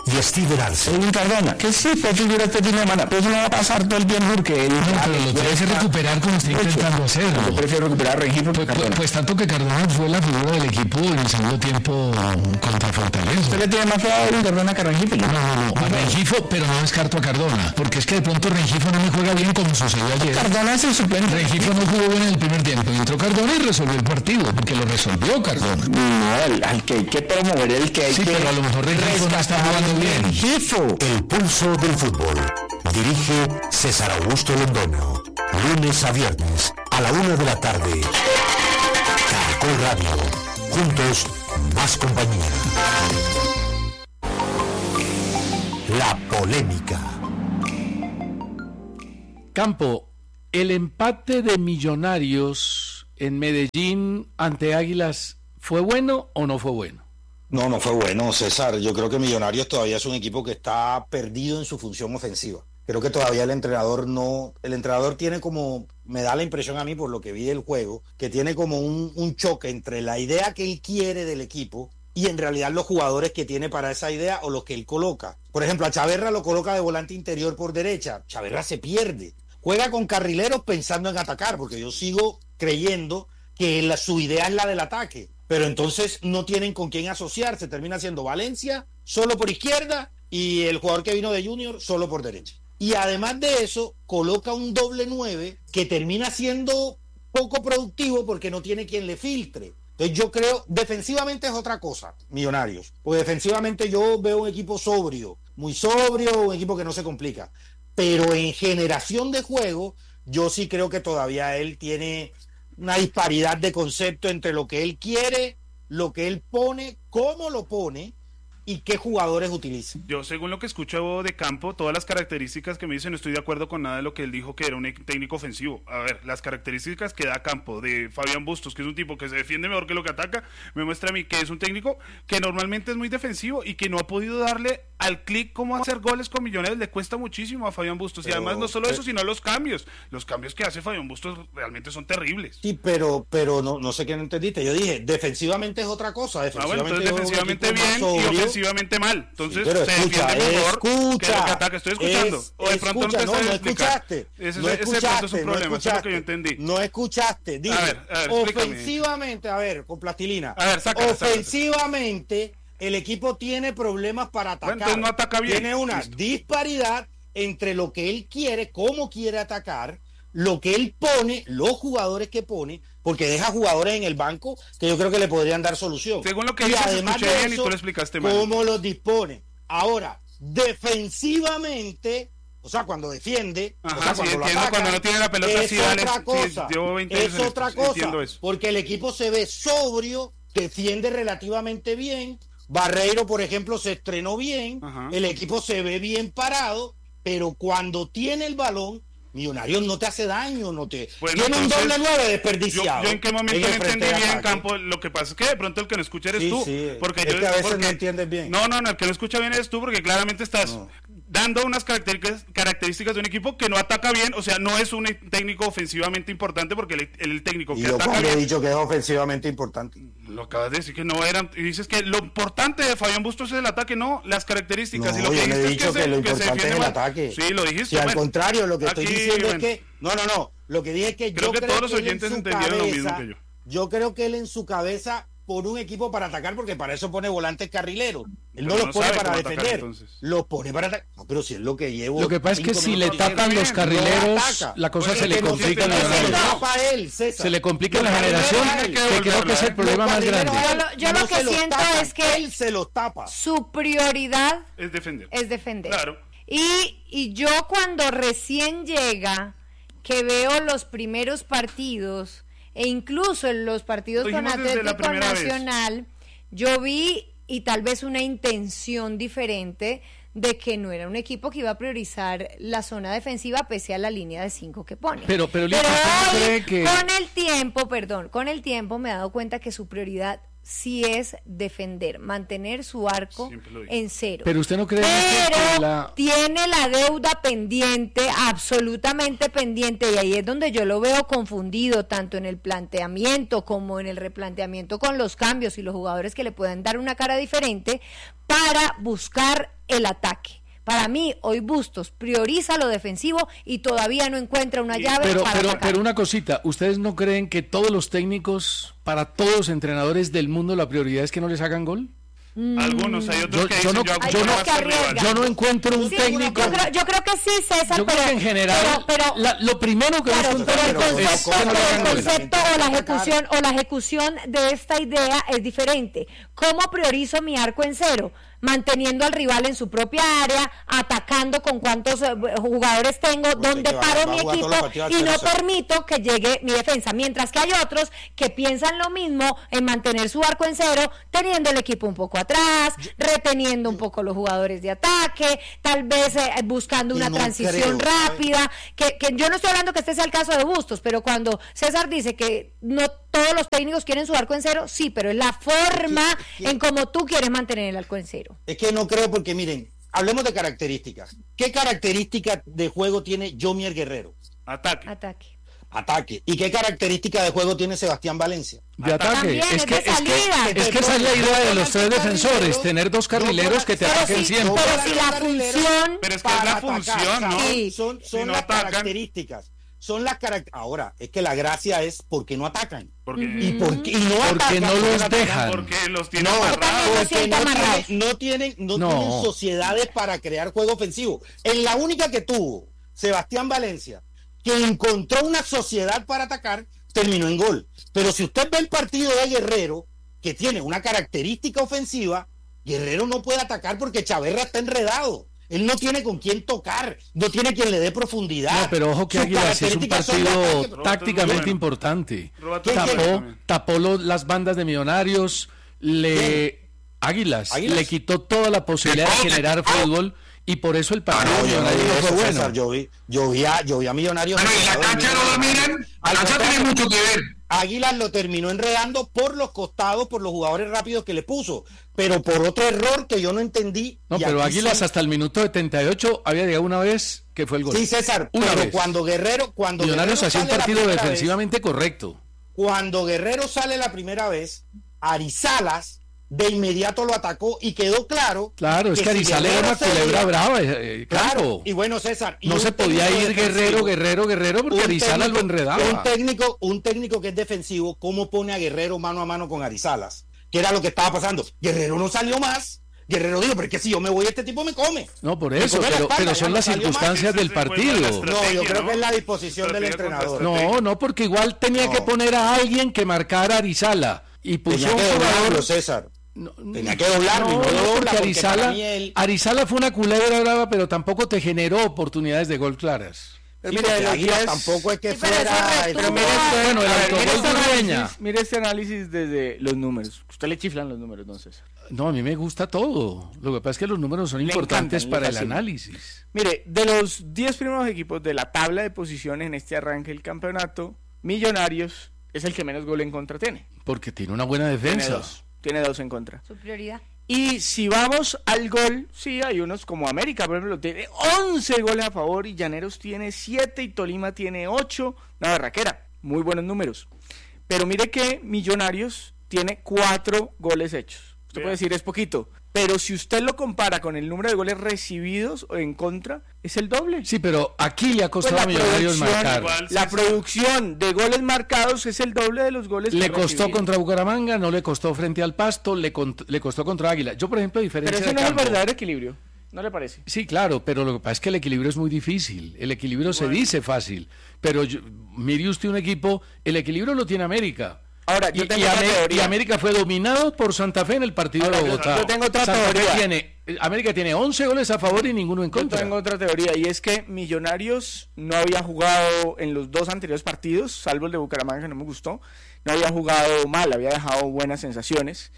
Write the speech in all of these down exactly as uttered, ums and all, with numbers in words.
y Steven Arce. Edwin Cardona, que sí fue figura este fin de semana, pero eso no va a pasar todo el tiempo porque... No, pero lo tiene que recuperar como está intentando hacerlo. Yo prefiero recuperar a Rengifo que Pues, Cardona. pues tanto que Cardona fue la figura del equipo en el segundo tiempo contra Fortaleza. ¿Usted le tiene más fe a Edwin Cardona que a Rengifo? No, no, no, a Rengifo, pero no descarto a Cardona, porque es que de pronto Rengifo no me juega bien como sucedió ayer. Cardona es el suplente. Rengifo no jugó bien en el primer tiempo, y entró Cardona y resolvió el partido, porque lo resolvió Cardona. No, al, al que hay que promover, el que hay Sí, que... pero a lo mejor Rengifo no está jugando bien. Rengifo. El pulso del fútbol. Dirige César Augusto Londoño. Lunes a viernes a la una de la tarde. Caracol Radio. Juntos, más compañía. La polémica. Campo, el empate de Millonarios en Medellín ante Águilas, ¿fue bueno o no fue bueno? No, no fue bueno, César. Yo creo que Millonarios todavía es un equipo que está perdido en su función ofensiva. Creo que todavía el entrenador no... El entrenador tiene como... Me da la impresión a mí, por lo que vi del juego, que tiene como un, un choque entre la idea que él quiere del equipo y en realidad los jugadores que tiene para esa idea o los que él coloca. Por ejemplo, a Chaverra lo coloca de volante interior por derecha. Chaverra se pierde. Juega con carrileros pensando en atacar, porque yo sigo creyendo que la, su idea es la del ataque. Pero entonces no tienen con quién asociarse. Termina siendo Valencia solo por izquierda y el jugador que vino de Junior solo por derecha. Y además de eso, coloca un doble nueve que termina siendo poco productivo porque no tiene quien le filtre. Entonces yo creo, defensivamente es otra cosa, Millonarios. Porque defensivamente yo veo un equipo sobrio, muy sobrio, un equipo que no se complica. Pero en generación de juego, yo sí creo que todavía él tiene una disparidad de concepto entre lo que él quiere, lo que él pone, cómo lo pone y qué jugadores utiliza. Yo, según lo que escucho de Campo, todas las características que me dicen, no estoy de acuerdo con nada de lo que él dijo que era un técnico ofensivo. A ver, las características que da Campo de Fabián Bustos, que es un tipo que se defiende mejor que lo que ataca, me muestra a mí que es un técnico que normalmente es muy defensivo y que no ha podido darle al clic cómo hacer goles con Millonarios. Le cuesta muchísimo a Fabián Bustos. Pero, y además no solo pero, eso, sino los cambios. Los cambios que hace Fabián Bustos realmente son terribles. Sí, pero pero no, no sé qué no entendiste. Yo dije, defensivamente es otra cosa. Defensivamente, ah, bueno, entonces defensivamente bien y ofensivamente mal. Entonces, sí, pero se escucha, defiende mejor escucha, que lo que ataca. Estoy escuchando. Es, o de pronto escucha, no te no, no explicar. escuchaste. Ese, no ese escuchaste, es un problema, no eso es lo que yo entendí. No escuchaste. Dije, a ver, a ver, ofensivamente, a ver, con plastilina. A ver, sácala, ofensivamente, sácala. El equipo tiene problemas para atacar. Bueno, entonces no ataca bien. Tiene una Listo. disparidad entre lo que él quiere, cómo quiere atacar, lo que él pone, los jugadores que pone, porque deja jugadores en el banco que yo creo que le podrían dar solución. Según lo que y dices, además escuché de bien eso, y tú lo explicaste mal. cómo los dispone. Ahora, defensivamente, o sea, cuando defiende, Ajá, o sea, sí, cuando lo entiendo, ataca, cuando no tiene la pelota, es sí, dale, otra sí, cosa, llevo veinte es años en otra esto, cosa, entiendo eso. porque el equipo se ve sobrio, defiende relativamente bien. Barreiro, por ejemplo, se estrenó bien, Ajá. el equipo se ve bien parado, pero cuando tiene el balón, Millonarios no te hace daño, no te bueno, tiene entonces, un doble nueve desperdiciado. Yo, yo en qué momento en no el frente entendí de bien, ataque. Campo, lo que pasa es que de pronto el que no escucha eres Sí, tú, sí, porque es yo, que a veces porque, no entiendes bien. No, no, no, el que no escucha bien eres tú, porque claramente estás No. dando unas características, características de un equipo que no ataca bien, o sea, no es un técnico ofensivamente importante, porque el, el técnico Y que yo ataca cuando bien, he dicho que es ofensivamente importante. lo acabas de decir que no eran, y dices que lo importante de Fabián Bustos es el ataque, no, las características, No, y lo que yo no he dijiste dicho es que, que se, lo que se importante defiende es el mal. ataque. Sí, lo dijiste. Si al bueno. contrario, lo que estoy Aquí, diciendo bueno. es que no, no, no, lo que dije es que Creo yo que creo todos los que él en oyentes su entendieron lo mismo cabeza, que yo. yo creo que él en su cabeza por un equipo para atacar, porque para eso pone volantes carrileros. Él Pero no los no pone sabe para cómo atacar, defender, entonces. los pone para atacar. No, pero si es lo que llevo. Lo que pasa es que cinco si le minutos tapan diciendo, los carrileros, no ataca. la cosa Bueno, se le que no complica en se la te generación. tapa a él, César. Se le complica en la Los generación, carrileros que a él. creo que es el problema más grande. Los Yo lo, yo no lo que se los siento tapan, es que él se los tapa. su prioridad Es defender. es defender. Claro. Y, y yo cuando recién llega, que veo los primeros partidos, e incluso en los partidos Lo con dijimos desde la Atlético primera vez. Nacional, yo vi, y tal vez una intención diferente, de que no era un equipo que iba a priorizar la zona defensiva pese a la línea de cinco que pone. Pero, pero, Lito, Pero ¿usted no hoy, cree que...? con el tiempo, perdón, con el tiempo me he dado cuenta que su prioridad sí es defender, mantener su arco Siempre lo dije. en cero. Pero usted no cree Pero que la... tiene la deuda pendiente, absolutamente pendiente, y ahí es donde yo lo veo confundido, tanto en el planteamiento como en el replanteamiento con los cambios y los jugadores que le pueden dar una cara diferente para buscar el ataque. Para mí, hoy Bustos prioriza lo defensivo y todavía no encuentra una llave pero, para pero, atacar. pero una cosita, ¿ustedes no creen que todos los técnicos, para todos los entrenadores del mundo, la prioridad es que no les hagan gol? Algunos, hay otros Yo- que yo dicen no- yo hago yo gol no- más que que el rival. arriesgan. Yo no encuentro un Sí, técnico... yo, creo, yo creo que sí, César, Yo pero, creo que en general, pero, pero- la- lo primero que Claro, busca un pero el técnico es concepto, que no le pero hagan el gol. concepto o la ejecución o la ejecución de esta idea es diferente. ¿Cómo priorizo mi arco en cero? Manteniendo al rival en su propia área, atacando con cuántos eh, jugadores tengo, Pues donde que va- paro va a mi jugar todos equipo los partidos al y no cero cero. permito que llegue mi defensa. Mientras que hay otros que piensan lo mismo en mantener su arco en cero, teniendo el equipo un poco atrás, reteniendo un poco los jugadores de ataque, tal vez eh, buscando Y una no transición creo, rápida, que, que yo no estoy hablando que este sea el caso de Bustos, pero cuando César dice que no todos los técnicos quieren su arco en cero, sí, pero es la forma Es que- es que- en cómo tú quieres mantener el arco en cero. Es que no creo porque, miren, hablemos de características. ¿Qué características de juego tiene Yomier Guerrero? Ataque. Ataque. Ataque. ¿Y qué característica de juego tiene Sebastián Valencia? De ataque. También, Es es que, de es, que, salida. es que esa es la idea de los tres Dos defensores, carrileros, tener dos carrileros dos que te Pero ataquen si, siempre. pero Dos si la carrileros función... Pero es que es la función, ¿no? Sí. Son, son Si no las atacan. características. Son las carac- Ahora, es que la gracia es porque no atacan. Porque, ¿Y por qué? Y no Porque atacan, no porque los atacan. dejan. porque los tiene No, amarrados. también los porque siento no amarrados. tienen, no tienen, no No. tienen sociedades para crear juego ofensivo. En la única que tuvo Sebastián Valencia, que encontró una sociedad para atacar, terminó en gol. Pero si usted ve el partido de Guerrero, que tiene una característica ofensiva, Guerrero no puede atacar porque Chaverra está enredado. Él no tiene con quién tocar, no tiene quien le dé profundidad. No, pero ojo que Sus Águilas es un características son de partido ataque. tácticamente Bueno. importante. Roberto ¿Quién Tapó, también. tapó lo- las bandas de Millonarios, le Águilas, Águilas. le quitó toda la posibilidad de generar fútbol y por eso el partido Ah, de no, yo no Millonarios vi no eso, fue César, bueno. yo vi, yo vi a, yo vi a Millonarios. Bueno, y la enredado en cancha medio lo de la dominan, cancha. la Al cancha tiene contrario, mucho que ver. Águilas lo terminó enredando por los costados, por los jugadores rápidos que le puso, pero por otro error que yo no entendí. No, y pero aquí Águilas sí- hasta el minuto setenta y ocho había llegado una vez que fue el gol. Sí, César, Una pero vez. cuando Guerrero, cuando Millonarios Guerrero hacía un sale la partido primera vez- defensivamente correcto. Cuando Guerrero sale la primera vez, Arizalas de inmediato lo atacó y quedó claro. Claro, es que si Arizala era Guerrero una se culebra iba- brava, eh, eh, Claro, Campo. y bueno, César. y No un se podía técnico ir defensivo, Guerrero, Guerrero, Guerrero, porque un Arizala lo técnico- enredaba. Un técnico, un técnico que es defensivo, ¿cómo pone a Guerrero mano a mano con Arizalas? Que era lo que estaba pasando. Guerrero no salió más. Guerrero dijo, pero es que si yo me voy, este tipo me come. No, por Me eso, come la pero, espalda, pero ya son no las salió más. circunstancias Ese del se fue partido. la No, yo estrategia, creo ¿no? que es la disposición del Estrategia contra entrenador. estrategia. No, no, porque igual tenía No. que poner a alguien que marcara a Arizala. Y puso Tenía un que doblarlo, jugador. César. No, Tenía que doblarlo y no lo dobla, porque porque Arizala, para mí él- Arizala fue una culebra brava, pero tampoco te generó oportunidades de gol claras. Sí, mira, porque los Águilas días- tampoco es que Sí, pero fuera ese el retuvo- primer- Bueno, el A ver, autogol mire este de Ureña. análisis- Mire este análisis desde los números. Usted le chiflan los números, entonces. No, a mí me gusta todo. Lo que pasa es que los números son Le importantes encantan, le para el fascinan. análisis. Mire, de los diez primeros equipos de la tabla de posiciones en este arranque del campeonato, Millonarios es el que menos gol en contra tiene. Porque tiene una buena Tiene defensa. dos. Tiene dos en contra. Su prioridad. Y si vamos al gol, sí, hay unos como América, por ejemplo, tiene once goles a favor y Llaneros tiene siete y Tolima tiene ocho. Una barraquera, muy buenos números. Pero mire que Millonarios tiene cuatro goles hechos. Usted Bien. puede decir es poquito, pero si usted lo compara con el número de goles recibidos o en contra, es el doble. Sí, pero aquí le ha Pues costado la a Millonarios producción, marcar. igual. La Sí, sí. producción de goles marcados es el doble de los goles Le que costó recibidos. contra Bucaramanga, no le costó frente al Pasto, le, cont- le costó contra Águila. Yo, por ejemplo, a Pero diferencia ese de no es el Campo- verdadero equilibrio, ¿no le parece? Sí, claro, pero lo que pasa es que el equilibrio es muy difícil. El equilibrio se Bueno. dice fácil, pero yo- mire usted un equipo, el equilibrio lo tiene América. Ahora, yo Y, tengo y otra Amé- teoría. y América fue dominado por Santa Fe en el partido Ahora, de yo- Bogotá. yo tengo otra Santa Fe teoría. tiene, América tiene once goles a favor y ninguno en Yo contra. tengo otra teoría y es que Millonarios no había jugado en los dos anteriores partidos, salvo el de Bucaramanga que no me gustó, no había jugado mal, había dejado buenas sensaciones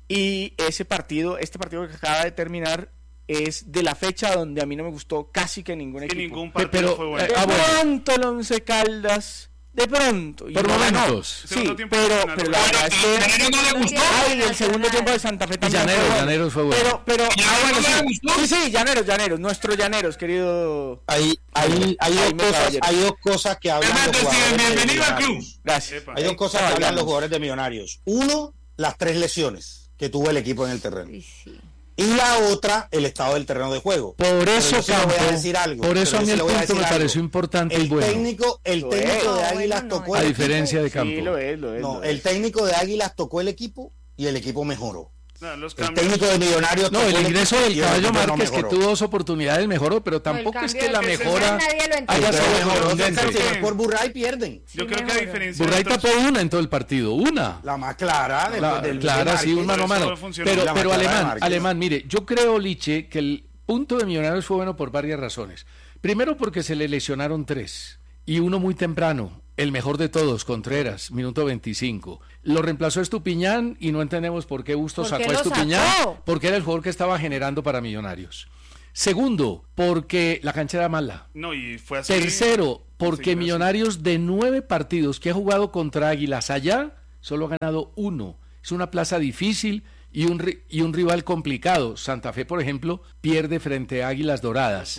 y ese partido, este partido que acaba de terminar es de la fecha donde a mí no me gustó casi que ningún Que equipo. ningún Pe- partido pero, fue bueno. eh, De ah, bueno. pronto el Once Caldas, de pronto. y Por no ganó. momentos. Sí, Segundo tiempo pero, nacional. pero la Bueno, verdad es que... Llaneros no le gustó. Ay, el segundo tiempo de Santa Fe también Llaneros, fue bueno. Llaneros fue bueno. Pero, pero, Llaneros ah, bueno, no le sí. gustó. Sí, sí, Llaneros, Llaneros, nuestros Llaneros, querido. Hay, hay, hay, dos Jaime cosas, Caballero. hay dos cosas que hablan los Fernando Steven, jugadores de bienvenido al Millonarios. club. Gracias. Epa. Hay dos cosas que Ahí hablan los hablamos. jugadores de Millonarios. Uno, las tres lesiones que tuvo el equipo en el terreno. Sí, sí. Y la otra, el estado del terreno de juego. Por eso, Campo, voy a decir algo, por eso a mí el punto me algo. pareció importante el y bueno. Técnico, el Lo técnico es. de Águilas No, tocó bueno, el A equipo. diferencia de Campo. Sí, lo es, lo es. No, lo el es. técnico de Águilas tocó el equipo y el equipo mejoró. No, los El cambios. técnico de Millonarios No, tocó el ingreso del y el Caballo equipo no Márquez, que mejoró. tuvo dos oportunidades, mejoró, pero tampoco el es cambio que la de que mejora nadie lo entendió. haya Pero sido mejoró, contundente. César, si no Sí. es por Burray pierden. Yo Sí, creo que a mejor. diferencia Burray de otros- tapó una en todo el partido, una. La más clara después La- del clara, de sí, un Márquez. mano a mano. Eso funcionó. Pero, La pero marcada de alemán, Márquez. alemán, mire, yo creo, Liche, que el punto de Millonarios fue bueno por varias razones. Primero, porque se le lesionaron tres, y uno muy temprano, el mejor de todos, Contreras, minuto veinticinco. Lo reemplazó Estupiñán y no entendemos por qué Bustos ¿Por qué sacó a lo Estupiñán, sacó? porque era el jugador que estaba generando para Millonarios. Segundo, porque la cancha era mala. No, y fue así. Tercero, porque Sí, Millonarios de nueve partidos que ha jugado contra Águilas allá, solo ha ganado uno. Es una plaza difícil y un, ri- y un rival complicado. Santa Fe, por ejemplo, pierde frente a Águilas Doradas.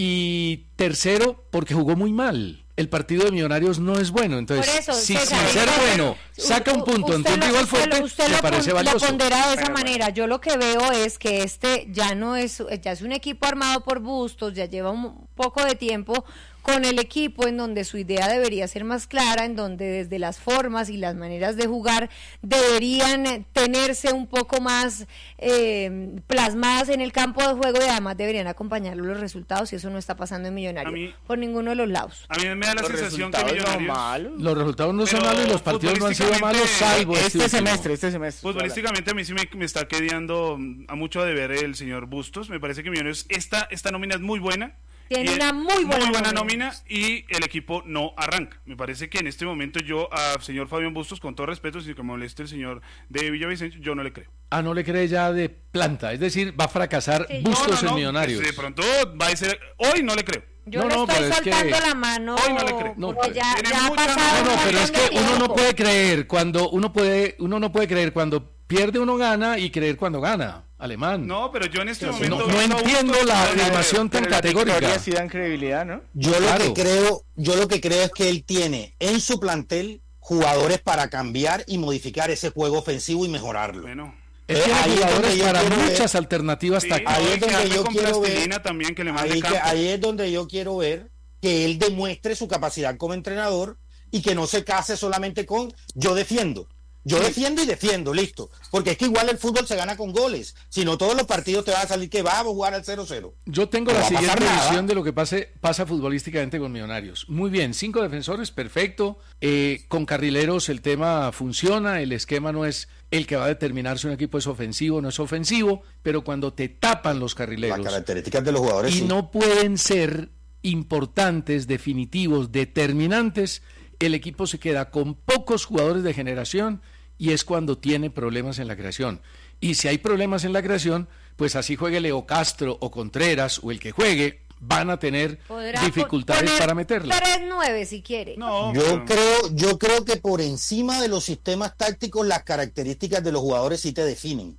Y tercero, porque jugó muy mal. El partido de Millonarios no es bueno. Entonces, Por eso, si César, sin ser usted- bueno saca un punto ante un lo- rival usted lo- fuerte, usted me lo parece pon- valioso. Lo pondera de esa Bueno, bueno. manera. Yo lo que veo es que este ya no es, ya es un equipo armado por Bustos, ya lleva un poco de tiempo con el equipo en donde su idea debería ser más clara, en donde desde las formas y las maneras de jugar deberían eh, tenerse un poco más eh, plasmadas en el campo de juego y además deberían acompañarlo los resultados y eso no está pasando en Millonarios A mí- por ninguno de los lados. A mí me da la Los sensación que resultados no Millonarios... malos. Los resultados no son Pero malos y los partidos no han sido malos, salvo este, Este último. semestre, este semestre. Futbolísticamente a mí sí me, me está quedando mm, a mucho de ver el señor Bustos. Me parece que Millonarios, esta, esta nómina es muy buena. Tiene Y una es muy buena nómina. nómina. Y el equipo no arranca. Me parece que en este momento yo al señor Fabián Bustos, con todo respeto, si que me moleste el señor de Villavicencio, yo no le creo. Ah, no le cree ya de planta, es decir, va a fracasar Sí. Bustos No, no, en no, Millonarios. pues, de pronto va a ser... Hoy no le creo. Yo No, le no, estoy pero es que- soltando la mano Hoy no le creo. No, porque ya, tiene ya ha mucha- pasado No, un no, pero es montón de que uno no tiempo. puede creer cuando uno puede, uno no puede creer cuando pierde uno gana y creer cuando gana. Alemán. No, pero yo en este No, momento... no viendo a entiendo Bustos, la no le creo. afirmación tan Pero las categórica. victorias sí dan credibilidad, ¿no? Yo Claro. lo que creo, yo lo que creo es que él tiene en su plantel jugadores para cambiar y modificar ese juego ofensivo y mejorarlo. Bueno. Él Eh, tiene ahí es jugadores donde yo para quiero ver- muchas alternativas Sí, tácticas. Ahí no, es y donde quedarme yo con quiero ver- plastilina también que le mande Ahí, que- campo. ahí es donde yo quiero ver que él demuestre su capacidad como entrenador y que no se case solamente con yo defiendo. Yo defiendo y defiendo, listo. Porque es que igual el fútbol se gana con goles. Si no, todos los partidos te van a salir que vamos a jugar al cero cero. Yo tengo No la va a pasar siguiente nada. visión de lo que pase, pasa futbolísticamente con Millonarios. Muy bien, cinco defensores, perfecto. Eh, con carrileros el tema funciona, el esquema no es el que va a determinar si un equipo es ofensivo o no es ofensivo, pero cuando te tapan los Las carrileros características de los jugadores. y sí. no pueden ser importantes, definitivos, determinantes, el equipo se queda con pocos jugadores de generación y es cuando tiene problemas en la creación. Y si hay problemas en la creación, pues así juegue Leo Castro o Contreras o el que juegue, van a tener Podrá dificultades poner para meterla. tres nueve si quiere. No, Yo pero- creo, yo creo que por encima de los sistemas tácticos, las características de los jugadores sí te definen.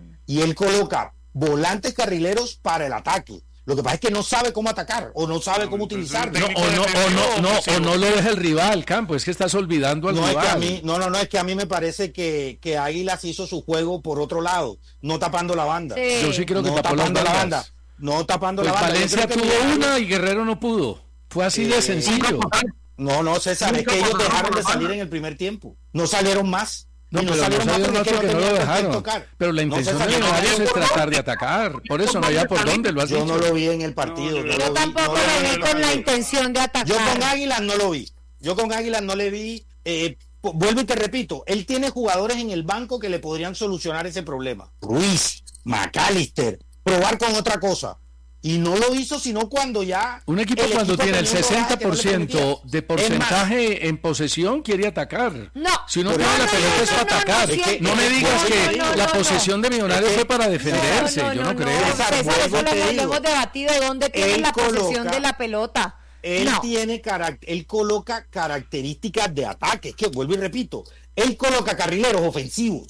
Y él coloca volantes carrileros para el ataque. Lo que pasa es que no sabe cómo atacar o no sabe No, cómo entonces utilizarlo. No, o, no, o, no, no, o no lo deja el rival, Campo, es que estás olvidando al No, es que a rival. mí, no, no, no, es que a mí me parece que, que Águilas hizo su juego por otro lado, no tapando la banda. Sí. Yo sí creo que no tapó las tapando la banda. bandas. No tapando Pues la banda. Yo Valencia creo que tuvo Millonarios- una y Guerrero no pudo. Fue así de Eh, sencillo. No, no, César, es que ellos dejaron de salir en el primer tiempo. No salieron más. No, Y pero no salieron más salieron porque otro es que no lo tenían con quién dejaron. tocar. Pero la No, intención César, de yo no Millonarios vi- es tratar de atacar. Por eso no había por dónde, lo has Yo dicho. no lo vi en el partido. No, no yo lo Yo vi, tampoco no lo vi en vi el con la partido. intención de atacar. Yo con Águilas no lo vi. Yo con Águilas no le vi. Eh, po- vuelvo y te repito, él tiene jugadores en el banco que le podrían solucionar ese problema. Ruiz, McAllister, probar con otra cosa. Y no lo hizo sino cuando ya... Un equipo el cuando equipo tiene el tenía un sesenta rodaje que no por le ciento permitía. de porcentaje en posesión quiere atacar. No. Si uno Por tiene eso- la pelota no, es no, para no, no, atacar. no, siempre. No me digas No, que no, no, la no, posesión de Millonarios Es que- fue para defenderse. No, Yo no no, creo. no, César, César, vuelvo eso y te lo, lo digo. hemos debatido de dónde tiene Él la posesión coloca- de la pelota. Él no. tiene carac- él coloca características de ataque. Es que vuelvo y repito, él coloca carrileros ofensivos.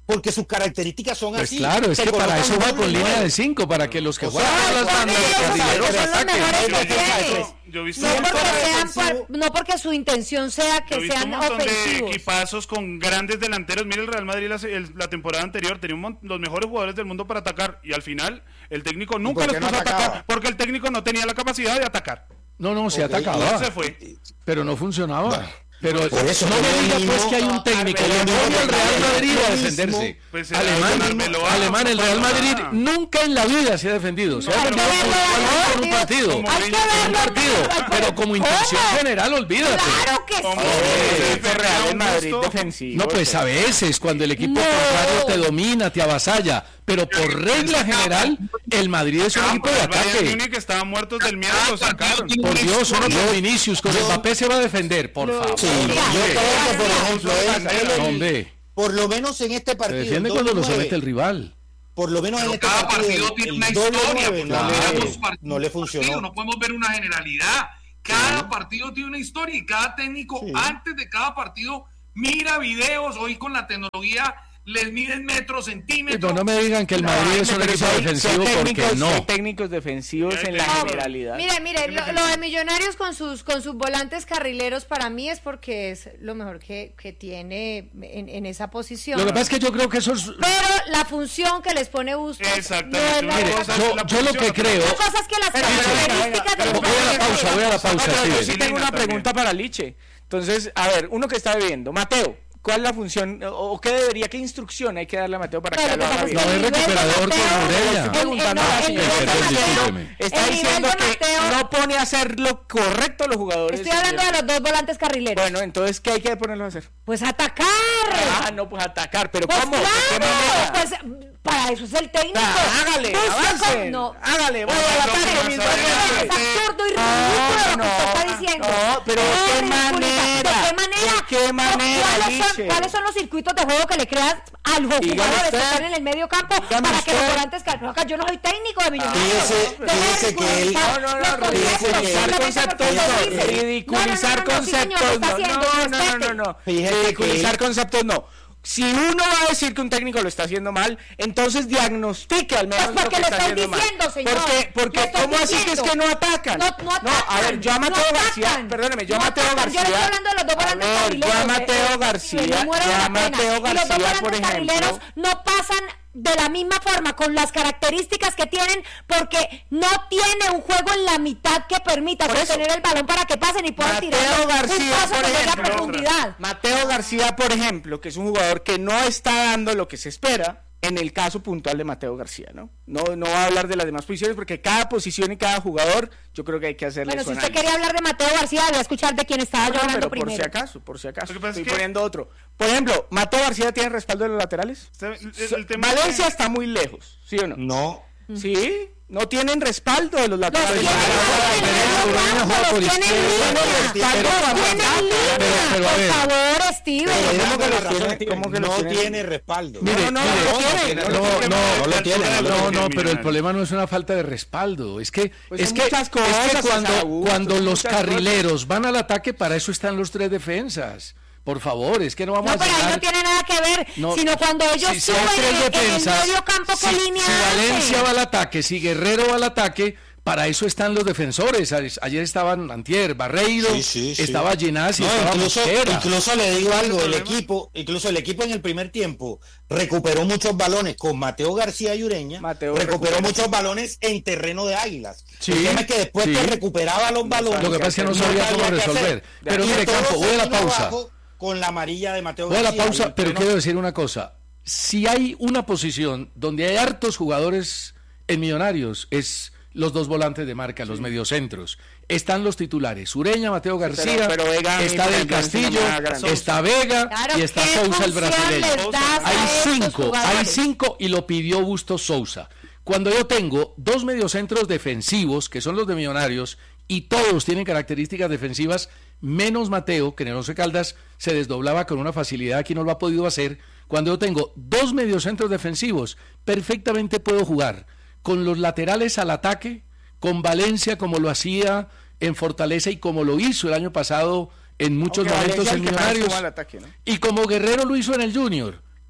porque sus características son Pues así. claro, es Se que para colocan eso va doble con línea nueve. de cinco, para que los que O juegan sea, con las ¿cuál bandas, es? los carrileros Son los ataquen. mejores Yo que he tiene. visto- yo he visto No un porque, montón de sean defensivo. par- no porque su intención sea Yo que he visto un sean montón de ofensivos. equipazos con grandes delanteros. Mira el Real Madrid la, el- la temporada anterior tenía un mon- los mejores jugadores del mundo para atacar y al final el técnico nunca por los qué no puso a atacar atacaba? porque el técnico no tenía la capacidad de atacar. No, no, se Ok, atacaba, Se fue. pero no funcionaba. Pero Por eso, no es me lo diga mismo- pues que hay un técnico es lo que mismo pone al que Real Arbeloa, Madrid a es lo defenderse. mismo. Pues era Alemán, con Arbeloa, Alemán, el no Real pasa Madrid nada. nunca en la vida se ha defendido. Se ha Hay que defendido verlo, puntualmente en un Dios. partido. Como Hay que Mourinho en En un verlo. partido, pero como intención ¿Cómo? general, olvídate. Claro que Como sí. se El defendía Real un Madrid gusto. defensivo. No, pues a veces, cuando el equipo No. contrario te domina, te avasalla, pero por regla general, el Madrid es un Ah, equipo pues de el Bayern ataque. Múnich estaba muertos del miedo y lo sacaron. Por Dios, uno con Vinicius, con Mbappé se va a defender, por favor. Sí, yo creo que, por ejemplo, él- él- No, hombre, por lo menos en este se partido. defiende el cuando lo doble nueve, somete el rival. Por lo menos en Pero este cada partido, partido el- tiene el una doble historia, nueve porque no no le- miramos partido no le por partido, funcionó. no podemos ver una generalidad. Cada partido tiene una historia y cada técnico Sí. antes de cada partido mira videos. Hoy con la tecnología les miden metros, Y centímetros. no, no me digan que el Madrid es un Pero equipo si hay- si hay defensivo porque técnicos- no. hay técnicos defensivos Sí, hay en la técnicos. generalidad. Mire, mire, lo, lo de Millonarios con sus con sus volantes carrileros para mí es porque es lo mejor que, que tiene en, en esa posición. Lo que pasa es que yo creo que eso es... Pero la función que les pone Bustos Exactamente. no es la Mire, misma cosa cosa. es yo, la yo lo que posición, creo... Una cosa es que las Pero, pero, características pero, del Voy a la pausa, voy a la pausa, No, pero yo Steven. sí tengo una también. pregunta para Liche. Entonces, a ver, uno que está viendo, Mateo, ¿cuál es la función o, o qué debería, qué instrucción hay que darle a Mateo para Pero que lo lo que haga pasa es bien? No, que es el nivel de recuperador con Mateo- Morelia. Estoy preguntando el- a la el señora. nivel de Perdón, Mateo- discúlpeme. Está el nivel diciendo de que Mateo- no pone a hacer lo correcto a los jugadores. Estoy hablando de los dos volantes carrileros. Bueno, entonces, ¿qué hay que ponerlos a hacer? Pues atacar. Ah, no, pues atacar, pero Pues ¿cómo? ¿De qué claro, manera? pues para eso es el técnico. Ah, hágale, Busca avancen, con- no. hágale, vaya Pues al lo que ataque, más mis adelante- valientes. Es absurdo y No, ridículo lo no, que usted está diciendo. no, pero ¿de Es qué ridiculizar. manera? ¿De qué manera? ¿De qué manera, ¿Cuáles son, Liche? ¿Cuáles son los circuitos de juego que le creas al jugador Dígame que usted. están en el medio campo Dígame para que los usted. volantes car- no, acá yo no soy técnico de Millonarios. Fíjese- Deje de fíjese que él- ridiculizar No, no, no, los conceptos, fíjese que él- simplemente conceptos porque no, lo dice. ridiculizar No, no, no, no, sí, señor, conceptos lo está no, haciendo, no, no, no, respete. no, no, Fíjese que ridiculizar él- conceptos no. Si uno va a decir que un técnico lo está haciendo mal, entonces diagnostique al menos Pues porque lo que lo está estoy haciendo diciendo, mal. señor. Porque, porque Lo estoy ¿cómo así que es diciendo. que no atacan? No, no a ver, yo a atacan, Mateo no García, atacan. perdóneme, yo a No Mateo atacan. García. Yo le estoy hablando de los dos a volantes ver, carrileros. yo a eh, Mateo eh, García, me muero yo de a la pena. Mateo Y los dos García, volantes por carrileros ejemplo. no pasan de la misma forma, con las características que tienen, porque no tiene un juego en la mitad que permita Por eso. sostener el balón para que pasen y puedan Mateo tirar un García, paso por que llegue a ejemplo, profundidad. Mateo García, por ejemplo, que es un jugador que no está dando lo que se espera en el caso puntual de Mateo García, ¿no? No, no va a hablar de las demás posiciones porque cada posición y cada jugador, yo creo que hay que hacerle Bueno, su si usted análisis. quería hablar de Mateo García, voy a escuchar de quién estaba yo No, hablando pero por primero. si acaso, por si acaso. Lo que pasa es Estoy que- poniendo otro. Por ejemplo, ¿Mateo García tiene respaldo de los laterales? El, el- el tema Valencia es que- está muy lejos, ¿sí o no? No. Sí, no tienen respaldo de los Los laterales. tienen en el medio campo, los tienen en línea. respaldo Los cuando tienen en atacan. línea. Pero- pero a Por ver. favor, Steven. Pero ¿Cómo dame que la los razón, tiene? Steven, ¿Cómo que los no tiene? tiene respaldo. Mire, No, no, mire, no lo tiene, no, no lo no, tiene. no, No lo tiene, no lo No, tiene. no, pero el problema no es una falta de respaldo, es que Pues es son que, muchas es cosas, que cuando, César Augusto, cuando son los muchas carrileros van al ataque, para eso están los tres defensas. Por favor, es que no vamos No, a pero ahí llegar- no tiene nada que ver, No, sino cuando ellos si- si hay suben tres en, en el defensas, medio campo, ¿qué si, línea si Valencia hacen? va al ataque, si Guerrero va al ataque, para eso están los defensores. A- Ayer estaban Antier, Barreiro, Sí, sí, sí. estaba Ginás y No, estaba incluso, Mosquera. incluso le digo algo, el problema? equipo, incluso el equipo en el primer tiempo recuperó muchos balones con Mateo García y Ureña, Mateo recuperó recupera. muchos balones en terreno de Águilas. Sí, el tema es que después sí. que recuperaba los balones, Lo que pasa es que no sabía cómo sabía qué resolver. hacer. Pero Y mire, todo Campo, se voy a la vino pausa. abajo con la amarilla de Mateo Voy a la García. pausa, Y- pero no- quiero decir una cosa. Si hay una posición donde hay hartos jugadores en Millonarios, es los dos volantes de marca, los mediocentros. Están los titulares, Ureña, Mateo García, pero Vega, está por Del ejemplo, Castillo, es una gran- está Vega Claro, y está ¿qué Sousa el función brasileño. les das a Hay estos cinco, hay jugadores? cinco y lo pidió Bustos Sousa. Cuando yo tengo dos mediocentros defensivos, que son los de Millonarios, y todos tienen características defensivas, menos Mateo, que en el Once Caldas se desdoblaba con una facilidad, aquí no lo ha podido hacer. Cuando yo tengo dos mediocentros defensivos, perfectamente puedo jugar con los laterales al ataque, con Valencia como lo hacía en Fortaleza y como lo hizo el año pasado en muchos Aunque momentos Valencia en el que más Millonarios, estuvo al ataque, ¿no? y como Guerrero lo hizo en el Junior.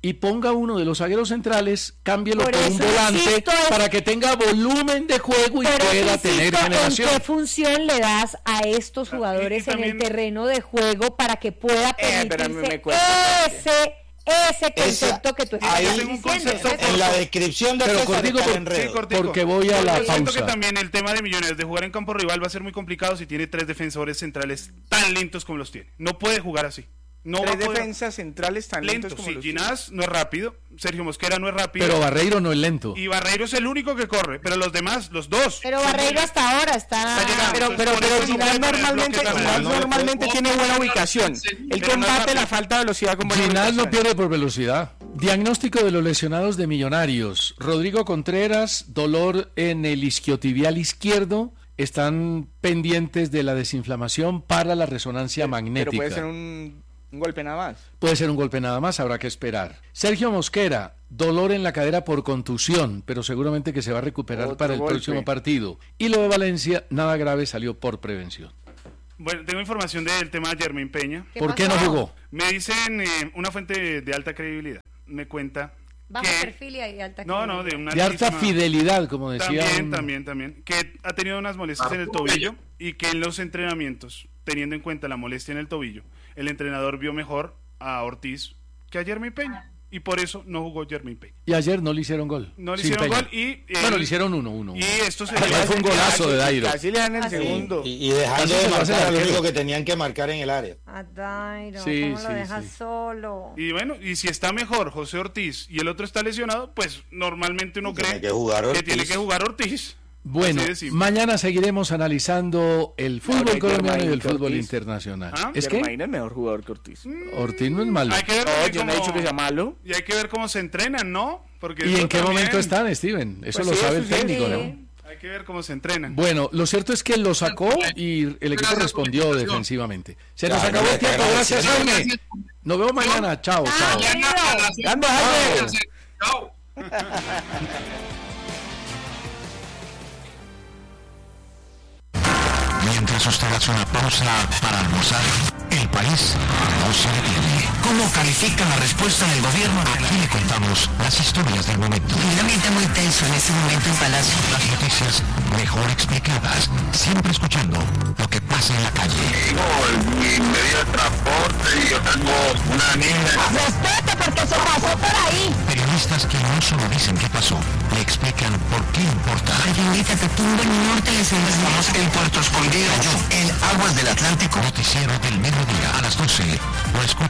y ponga uno de los zagueros centrales, cámbielo por, Por un eso volante insisto, es- para que tenga volumen de juego y Pero pueda insisto, tener generación. ¿en qué función le das a estos jugadores y también- en el terreno de juego para que pueda Eh, pero a mí permitirse me cuesta, ese, ese concepto que tú estás ahí tengo un diciendo? concepto Ese En la descripción de Pero César Cortico, está el por- enredo. Sí, cortico. Porque voy a la Yo siento que pausa. también el tema de Millonarios de jugar en campo rival va a ser muy complicado si tiene tres defensores centrales tan lentos como los tiene. No puede jugar así. No va Tres a poder- defensas centrales tan lentos, lentos. como Sí, los Ginás no es rápido, Sergio Mosquera no es rápido. Pero Barreiro no es lento. Y Barreiro es el único que corre, pero los demás, los dos. Pero son Barreiro muy- hasta ahora está... Está llegando. Pero, pero, Por pero eso no Ginás puede poner normalmente, bloques Ginás atrás. normalmente tiene buena ubicación. Él Pero no es combate rápido. la falta de velocidad con buena Ginás no ubicación. pierde por velocidad. Diagnóstico de los lesionados de Millonarios. Rodrigo Contreras, dolor en el isquiotibial izquierdo. Están pendientes de la desinflamación para la resonancia magnética. Pero puede ser un, un golpe nada más. Puede ser un golpe nada más, habrá que esperar. Sergio Mosquera, dolor en la cadera por contusión, pero seguramente que se va a recuperar Otro para el golpe. próximo partido. Y lo de Valencia, nada grave, salió por prevención. Bueno, tengo información del tema de Jermaine Peña. ¿Qué ¿Por qué no pasó? jugó? Me dicen eh, una fuente de alta credibilidad. Me cuenta Bajo que... perfil y hay alta No, no, de credibilidad. una De alta altísima- fidelidad, como decía. También, un- también, también. Que ha tenido unas molestias en el tobillo y que en los entrenamientos, teniendo en cuenta la molestia en el tobillo, el entrenador vio mejor a Ortiz que a Jermaine Peña. Y por eso no jugó Jermaine Peña. Y ayer no le hicieron gol. No le sin hicieron Peña. gol y... eh, Bueno, le hicieron uno, uno. Y esto se... Ayer fue un golazo de Dairo. Casi le dan el Ah, sí. segundo. Y, y dejando Casi de se lo hace el marcar a lo arquero. único que tenían que marcar en el área. A Dairo, Sí, ¿cómo sí, lo dejas sí. solo? Y bueno, y si está mejor José Ortiz y el otro está lesionado, pues normalmente uno Tiene cree que jugar que Ortiz. tiene que jugar Ortiz. Bueno, Así de simple. mañana seguiremos analizando el fútbol Ahora hay colombiano y Jermaine el fútbol Ortiz. internacional. ¿Ah? ¿Es que Jermaine es mejor jugador que Ortiz. Ortiz no es malo. Hay que ver No, también yo no he cómo- dicho que sea malo. Y hay que ver cómo se entrenan, ¿no? Porque ¿Y eso en qué también- momento están, Steven? Eso Pues lo sí, sabe eso el sí. técnico, Sí. ¿no? Hay que ver cómo se entrenan. Bueno, lo cierto es que lo sacó y el equipo Gracias respondió por la invitación. defensivamente. Se nos Ya, acabó el no, tiempo, gracias. gracias Jaime. Nos vemos mañana, chao, Ah, chao. bien. Mañana a las seis. Grande, Jaime. Gracias. Chao. Mientras usted hace una pausa para almorzar, el país no se detiene. ¿Cómo califica la respuesta del gobierno? Aquí le contamos las historias del momento. El ambiente muy tenso en este momento en Palacio. Las noticias mejor explicadas, siempre escuchando lo que pasa en la calle. Mi medio de transporte y yo tengo una niña. Respete porque eso pasó por ahí. Periodistas que no solo dicen qué pasó, le explican por qué importa. Ayunita, te tumbo el norte de San Estamos en Puerto Escondido, en Aguas del Atlántico. Noticiero del mediodía a las doce. Lo escucha